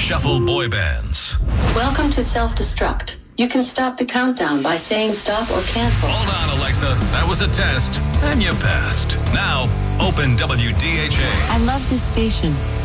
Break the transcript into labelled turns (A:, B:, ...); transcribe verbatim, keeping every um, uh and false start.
A: Shuffle boy bands.
B: Welcome to Self-Destruct. You can stop the countdown by saying stop or cancel.
A: Hold on, Alexa. That was a test, and you passed. Now, open W D H A.
C: I love this station.